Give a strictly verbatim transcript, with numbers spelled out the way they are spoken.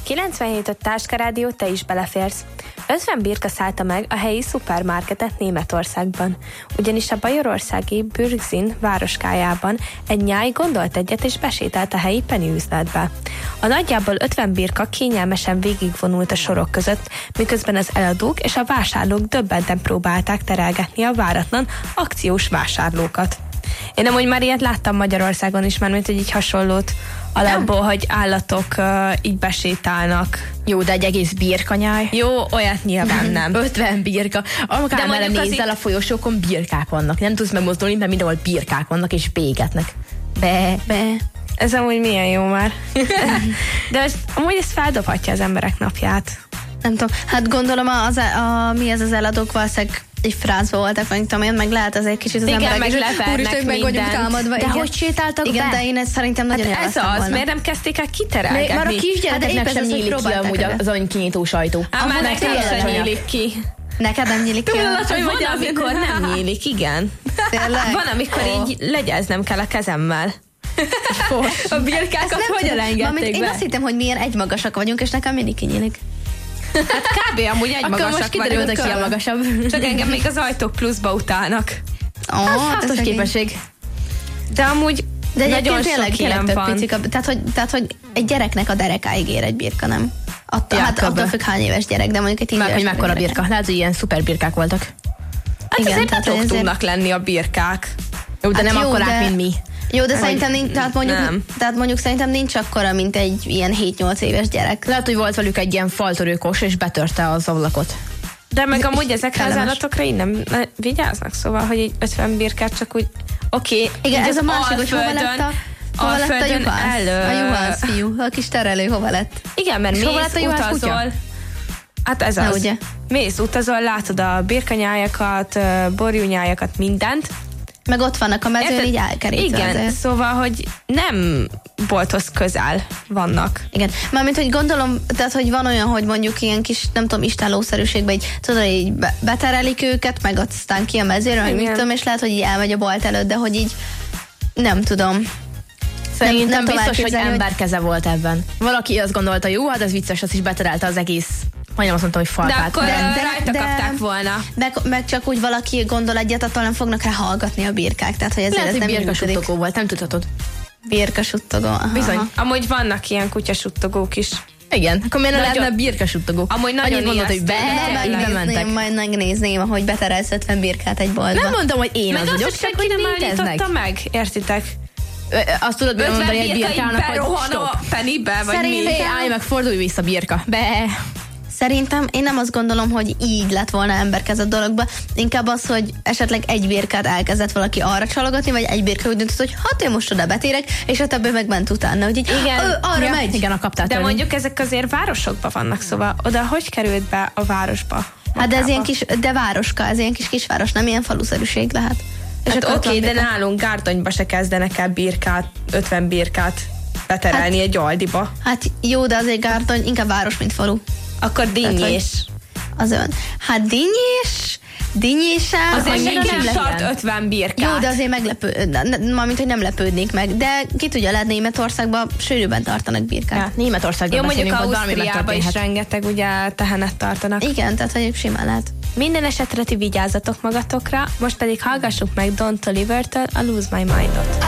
kilencvenhét öt Táskarádió, te is beleférsz. ötven birka szállta meg a helyi szupermarketet Németországban, ugyanis a bajorországi Bürgzin városkájában egy nyáj gondolt egyet és besétált a helyi Penny üzletbe. A nagyjából ötven birka kényelmesen végigvonult a sorok között, miközben az eladók és a vásárlók döbbenten próbálták terelgetni a váratlan akciós vásárlókat. Én amúgy már ilyet láttam Magyarországon is, már mint hogy így hasonlót alapból, hogy állatok uh, így besétálnak. Jó, de egy egész birkanyáj. Jó, olyat nyilván nem. ötven birka. Amikor már nézzel, a folyosókon birkák vannak. Nem tudsz megmozdulni, mert mindenhol birkák vannak és bégetnek. Be, be. Ez amúgy milyen jó már. De ez, amúgy ez feldobhatja az emberek napját. Nem tudom, hát gondolom az, a, mi ez az eladók valószínűleg egy frázba voltak, meg tudom én, meg lehet azért kicsit az igen, emberek. Meg levernek meg vagyunk támadva. De igen. hogy sétáltak igen, be? de én ezt szerintem nagyon hát ez az, volna. miért nem kezdték el kiterelgetni? Már a kisgyerekeknek hát sem az, nyílik ki amúgy az anykinyitó sajtó. Á, már nekem sem nyílik ki. Neked nem nyílik ki? Van, amikor nem nyílik, igen. Tényleg? Van, amikor oh. így legyeznem kell a kezemmel. A birkákat hogyan engedték be? Én azt hittem, hogy milyen egymagasak vagyunk, és nekem mindig kinyílik. Hát kb. Amúgy egymagasak most kiderült, hogy ki a magasabb. Csak engem még az ajtók pluszba utálnak. Ó, oh, hát hatos képesség. De amúgy de nagyon tényleg, sok tényleg ilyen van. Picik, tehát, hogy, tehát, hogy egy gyereknek a derekáig ér egy birka, nem? Attól, Ja, hát attól függ, hány éves gyerek, de mondjuk egy tíz Meg, éves hogy mekkora gyerek. birka. Lehet, hogy ilyen szuper birkák voltak. Hát igen, azért tehát nagyok ezért... tudnak lenni a birkák. Jó, de hát nem jó, akkorák, de... mint mi. Jó, de szerintem nincs, tehát mondjuk, nem. tehát mondjuk szerintem nincs akkora, mint egy ilyen hét-nyolc éves gyerek. Lehet, hogy volt velük egy ilyen faltörőkos, és betörte az ablakot. De meg amúgy ezekre az kellemes. állatokra így nem ne, vigyáznak, szóval, hogy egy ötven birkát csak úgy, oké. Okay, Igen, ez a másik, hogy hova lett a, hova lett a juhász? elő. A juhász fiú, a kis terelő hova lett? Igen, mert És hova mész, lett a juhász utazol. kutya? Hát ez Na, az. ugye? Mész, utazol, látod a birkanyájakat, borjúnyájakat, mindent. Meg ott vannak a mezőn, Érted? így elkerítve. Igen, azért. szóval, hogy nem bolthoz közel vannak. Igen, mármint, hogy gondolom, tehát, hogy van olyan, hogy mondjuk ilyen kis, nem tudom, istállószerűségben, így, tudod, így be- beterelik őket, meg aztán ki a mezőre, meg mit tudom, és lehet, hogy így elmegy a bolt előtt, de hogy így nem tudom. Szerintem nem, nem biztos, hogy hogy... ember keze volt ebben. Valaki azt gondolta, jó, hát ez vicces, az is beterelte az egész, majdnem azt mondtam, hogy De farkát. akkor De- de, de- rajta de- kapták volna. Meg, meg csak úgy valaki gondol egyet, attól nem fognak rá hallgatni a birkák, tehát hogy ezért Lehet, ez hogy nem működik. birkasuttogó volt, nem tudhatod. Birkasuttogó. aha, Bizony. aha. Amúgy vannak ilyen kutyasuttogók is. Igen, akkor miért ne Nagyon- lehetne birkasuttogó? Amúgy nagyon Annyit mondod, hogy ijesztő. be, De így bementek. megnézném, majd megnézném, ahogy beterelsz ötven birkát egy boltba. Nem mondom, hogy én Meg az azt, vagyok, hogy csak senki hogy nem léteznek. állította meg, értitek? Ö, Azt tudod, hogy mondani egy birka így birkának, hogy berohan stop. a Pennybe, vagy Szerint- mi? Hé, állj meg, fordulj vissza, birka. Be. Szerintem én nem azt gondolom, hogy így lett volna emberkez a dologba, inkább az, hogy esetleg egy birkát elkezdett valaki arra csalogatni, vagy egy birka úgy döntött, hogy hát én most oda betérek, és a többi meg ment utána, hogy így, Igen. Ö, arra Ja, megy. igen, a kaptát. De mondjuk ezek azért városokban vannak, szóval oda hogy került be a városba? Hát de ez magába? ilyen kis, de városka, ez ilyen kis kisváros, nem ilyen faluszerűség lehet. És Hát akkor oké, ott okay, van de birka. nálunk Gárdonyba se kezdenek el birkát, ötven birkát beterelni Hát- egy aldiba. Hát jó, de azért Gárdony inkább város, mint falu. Akkor dinnyés. Az ön. Hát dinnyés, dinnyésen. Azért annyira senki nem lep- tart ötven birkát. Jó, de azért meglepő, mármint, hogy nem lepődnék meg, de ki tudja, lehet Németországban sűrűbben tartanak birkát. Ja, Németországban Jó, mondjuk beszélünk, hogy valami Ausztriában is megtörténhet. rengeteg ugye tehenet tartanak. Igen, tehát hogy simán lehet. Minden esetre ti vigyázzatok magatokra, most pedig hallgassuk meg Don Toliver-től a Lose My Mindot.